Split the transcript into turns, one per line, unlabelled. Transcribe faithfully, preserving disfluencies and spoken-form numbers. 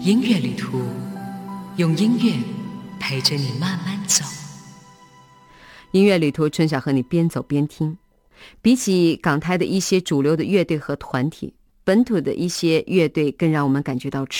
音乐旅途，用音乐陪着你慢慢走。
音乐旅途，春晓和你边走边听。比起港台的一些主流的乐队和团体，本土的一些乐队更让我们感觉到